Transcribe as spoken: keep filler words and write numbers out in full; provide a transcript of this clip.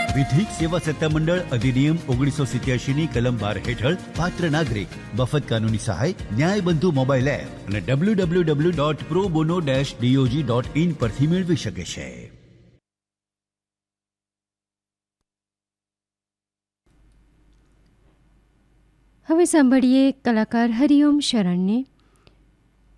વિધિક સેવા સત્તામંડળ અધિનિયમ ઓગણીસો સિત્યાસીની કલમ બાર હેઠળ પાત્ર નાગરિક મફત કાનૂની સહાય ન્યાય બંધુ મોબાઈલ એપ અને W W W dot pro Bono dash DOG dot in પરથી મેળવી શકે છે. હવે સાંભળીએ કલાકાર હરિઓમ શરણને.